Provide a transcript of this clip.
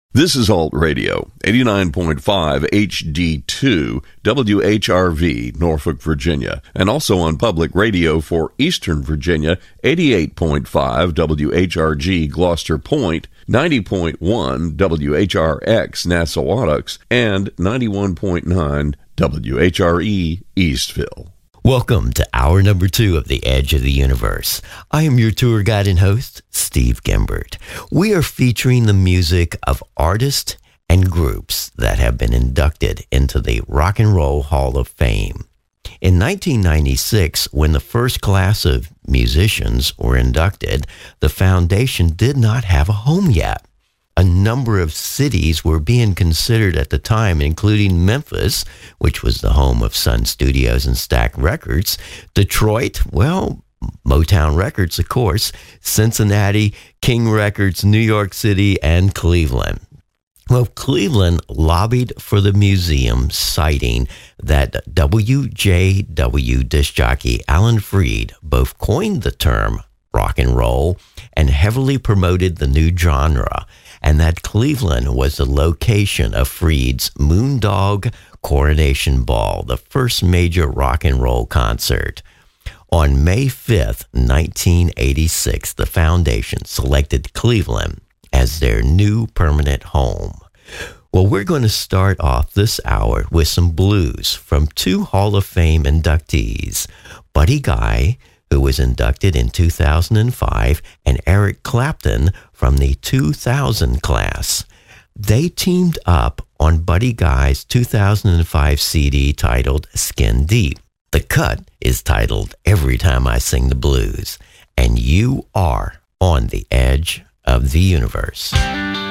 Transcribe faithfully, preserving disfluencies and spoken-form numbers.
This is Alt Radio, eighty-nine point five H D two, W H R V, Norfolk, Virginia, and also on public radio for Eastern Virginia, eighty-eight point five W H R G, Gloucester Point, ninety point one W H R X, Nassawadox, and ninety-one point nine W H R E, Eastville. Welcome to hour number two of The Edge of the Universe. I am your tour guide and host, Steve Gimbert. We are featuring the music of artists and groups that have been inducted into the Rock and Roll Hall of Fame. In nineteen ninety-six, when the first class of musicians were inducted, the foundation did not have a home yet. A number of cities were being considered at the time, including Memphis, which was the home of Sun Studios and Stax Records, Detroit, well, Motown Records, of course, Cincinnati, King Records, New York City, and Cleveland. Well, Cleveland lobbied for the museum, citing that W J W disc jockey Alan Freed both coined the term rock and roll and heavily promoted the new genre, and that Cleveland was the location of Freed's Moondog Coronation Ball, the first major rock and roll concert. On May fifth, nineteen eighty-six, the foundation selected Cleveland as their new permanent home. Well, we're going to start off this hour with some blues from two Hall of Fame inductees, Buddy Guy, who was inducted in two thousand five, and Eric Clapton from the two thousand class. They teamed up on Buddy Guy's two thousand five C D titled Skin Deep. The cut is titled Every Time I Sing the Blues, and you are on the edge of the universe.